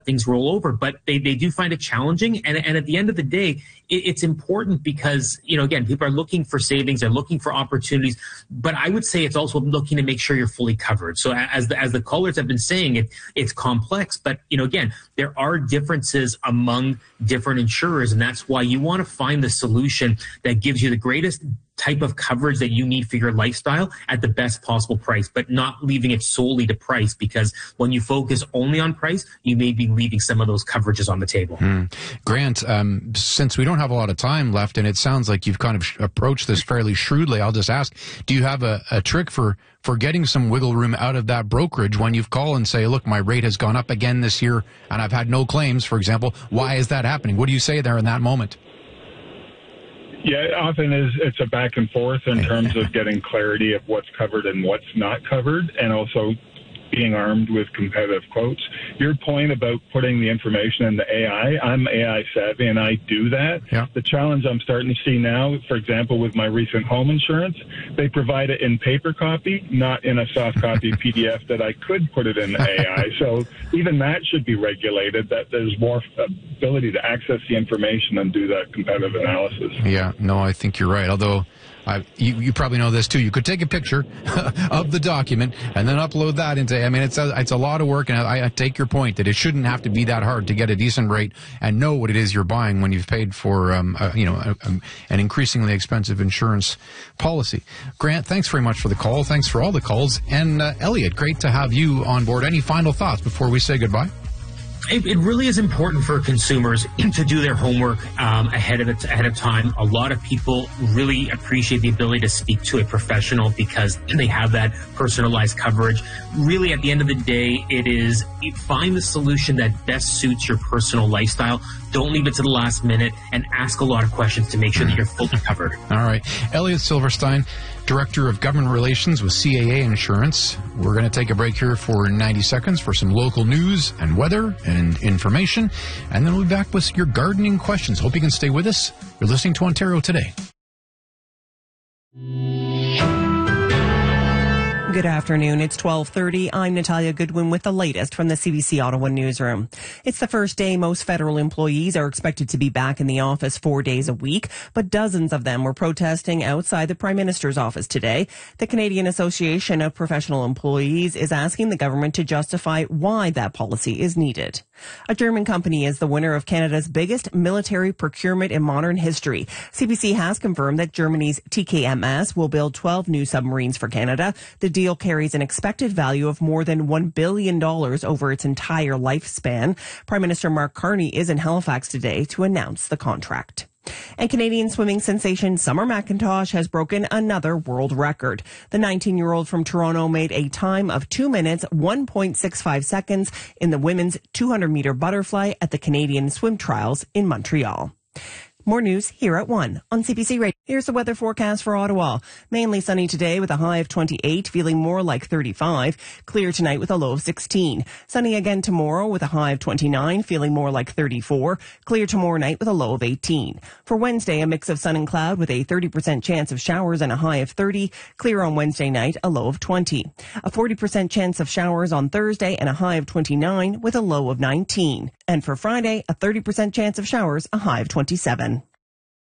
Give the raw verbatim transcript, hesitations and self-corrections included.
things roll over, but they, they do find it challenging. And, and at the end of the day, it, it's important because, you know, again, people are looking for savings, they're looking for opportunities, but I would say it's also looking to make sure you're fully covered. So as the, as the callers have been saying, it, it's complex, but, you know, again, there are differences among different insurers, and that's why you want to find the solution that gives you the greatest type of coverage that you need for your lifestyle at the best possible price, but not leaving it solely to price, because when you focus only on price, you may be leaving some of those coverages on the table. Mm. Grant, um, since we don't have a lot of time left, and it sounds like you've kind of approached this fairly shrewdly, I'll just ask, do you have a, a trick for, for getting some wiggle room out of that brokerage when you call and say, look, my rate has gone up again this year and I've had no claims, for example? Why is that happening? What do you say there in that moment? Yeah, often is it's a back and forth in terms of getting clarity of what's covered and what's not covered, and also being armed with competitive quotes. Your point about putting the information in the A I, I'm A I savvy and I do that. Yeah. The challenge I'm starting to see now, for example, with my recent home insurance, they provide it in paper copy, not in a soft copy P D F that I could put it in the A I. So even that should be regulated, that there's more ability to access the information and do that competitive analysis. Yeah, no, I think you're right. Although I, you, you probably know this too. You could take a picture of the document and then upload that into, I mean, it's a, it's a lot of work. And I, I take your point that it shouldn't have to be that hard to get a decent rate and know what it is you're buying when you've paid for, um, a, you know, a, a, an increasingly expensive insurance policy. Grant, thanks very much for the call. Thanks for all the calls. And uh, Elliot, great to have you on board. Any final thoughts before we say goodbye? It, it really is important for consumers to do their homework um, ahead of it, ahead of time. A lot of people really appreciate the ability to speak to a professional because they have that personalized coverage. Really, at the end of the day, it is find the solution that best suits your personal lifestyle. Don't leave it to the last minute, and ask a lot of questions to make sure that you're fully covered. All right. Elliot Silverstein, Director of Government Relations with C A A Insurance. We're going to take a break here for ninety seconds for some local news and weather and information, and then we'll be back with your gardening questions. Hope you can stay with us. You're listening to Ontario Today. Good afternoon. It's twelve thirty. I'm Natalia Goodwin with the latest from the C B C Ottawa newsroom. It's the first day most federal employees are expected to be back in the office four days a week, but dozens of them were protesting outside the Prime Minister's office today. The Canadian Association of Professional Employees is asking the government to justify why that policy is needed. A German company is the winner of Canada's biggest military procurement in modern history. C B C has confirmed that Germany's T K M S will build twelve new submarines for Canada. The deal carries an expected value of more than one billion dollars over its entire lifespan. Prime Minister Mark Carney is in Halifax today to announce the contract. And Canadian swimming sensation Summer McIntosh has broken another world record. The nineteen-year-old from Toronto made a time of two minutes, one point six five seconds in the women's two hundred meter butterfly at the Canadian Swim Trials in Montreal. More news here at one on C B C Radio. Here's the weather forecast for Ottawa. Mainly sunny today with a high of twenty-eight, feeling more like thirty-five. Clear tonight with a low of sixteen. Sunny again tomorrow with a high of twenty-nine, feeling more like thirty-four. Clear tomorrow night with a low of eighteen. For Wednesday, a mix of sun and cloud with a thirty percent chance of showers and a high of thirty. Clear on Wednesday night, a low of twenty. A forty percent chance of showers on Thursday and a high of twenty-nine with a low of nineteen. And for Friday, a thirty percent chance of showers, a high of twenty-seven.